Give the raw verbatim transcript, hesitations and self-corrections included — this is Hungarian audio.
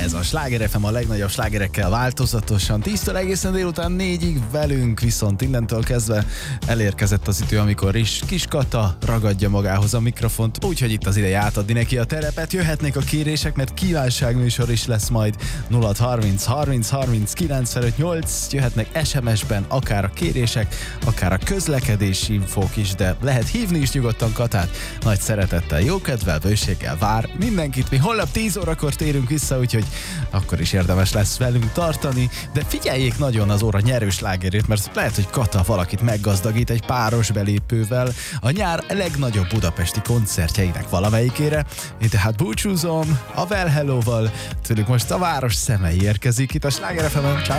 Ez a Sláger ef em a legnagyobb slágerekkel változatosan. tíztől egészen délután négyig velünk, viszont innentől kezdve elérkezett az idő, amikor is Kis Kata ragadja magához a mikrofont, úgyhogy itt az ideje átadni neki a terepet. Jöhetnék a kérések, mert kívánságműsor is lesz majd. Nulla harminc harminc harminc kilencvenöt nyolc, jöhetnek es em es-ben akár a kérések, akár a közlekedési infók is, de lehet hívni is nyugodtan Katát. Nagy szeretettel, jókedvel, bőséggel vár mindenkit. Mi holnap tíz órakor térünk vissza, úgyhogy akkor is érdemes lesz velünk tartani, de figyeljék nagyon az óra nyerő slágerét, mert lehet, hogy Kata valakit meggazdagít egy páros belépővel a nyár legnagyobb budapesti koncertjeinek valamelyikére. Én tehát búcsúzom a Well Hello-val, tőlük most a város szemei érkezik itt a Sláger ef em-en. Ciao.